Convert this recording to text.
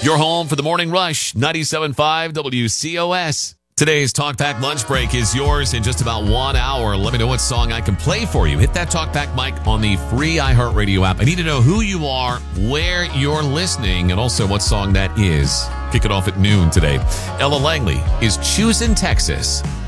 You're home for the morning rush, 97.5 WCOS. Today's Talkback lunch break is yours in just about 1 hour. Let me know what song I can play for you. Hit that Talkback mic on the free iHeartRadio app. I need to know who you are, where you're listening, and also what song that is. Kick it off at noon today. Ella Langley is Choosing Texas.